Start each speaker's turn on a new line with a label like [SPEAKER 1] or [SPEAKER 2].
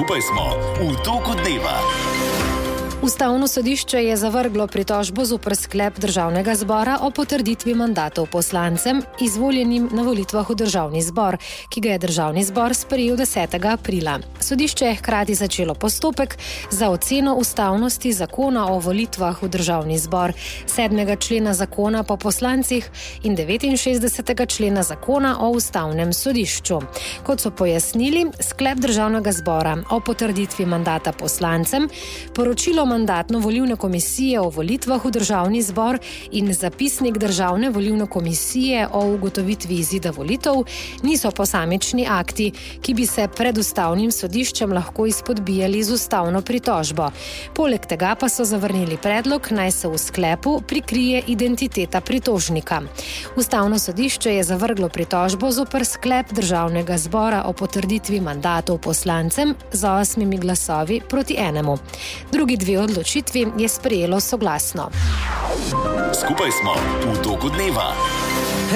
[SPEAKER 1] Skupaj smo v toku dneva.
[SPEAKER 2] Ustavno sodišče je zavrglo pritožbo zoper sklep Državnega zbora o potrditvi mandatov poslancem, izvoljenim na volitvah v Državni zbor, ki ga je Državni zbor sprejel 10. aprila. Sodišče je hkrati začelo postopek za oceno ustavnosti zakona o volitvah v Državni zbor, 7. člena zakona po poslancih in 69. člena zakona o ustavnem sodišču. Kot so pojasnili, sklep Državnega zbora o potrditvi mandata poslancem, poročilo Mandatno-volilne komisije o volitvah v Državni zbor in zapisnik Državne volilne komisije o ugotovitvi izida volitev niso posamični akti, ki bi se pred ustavnim sodiščem lahko izpodbijali z ustavno pritožbo. Poleg tega pa so zavrnili predlog, naj se v sklepu prikrije identiteta pritožnika. Ustavno sodišče je zavrglo pritožbo zoper sklep Državnega zbora o potrditvi mandatov poslancem z 8 glasovi proti 1. Drugi dve odločitvi je sprejelo soglasno.
[SPEAKER 1] Skupaj smo v toku dneva.